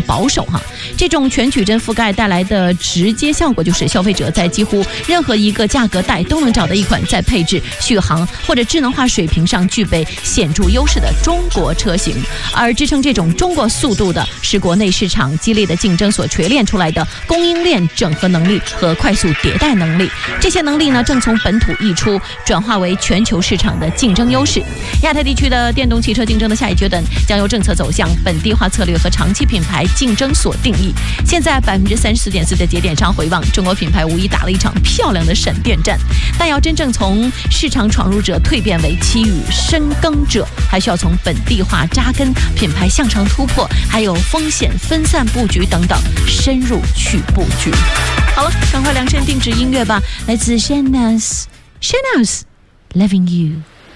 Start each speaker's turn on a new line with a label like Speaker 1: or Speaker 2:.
Speaker 1: 保守哈。这种全矩阵覆盖带来的直接效果就是消费者在几乎任何一个价格带都能找到一款在配置、续航或者智能化水平上具备显著优势的中国车型。而支撑这种中国速度的是国内市场激烈的竞争所锤炼出来的供应链整合能力和快速迭代能力。这些能力呢，正从本土溢出，转化为全球市场的竞争优势。亚太地区的电动汽车竞争的下一阶段将由政策走向、本地化策略和长期品牌竞争所定义。现在34.4%的节点上回望，中国品牌无疑打了一场漂亮的闪电战，但要真正从市场闯入者蜕变为其与深耕者，还需要从本地化扎根、品牌向上突破，还有风险分散布局等等深入去布局。好了，赶快量身定制音乐吧，来自 Shahnaz Loving You。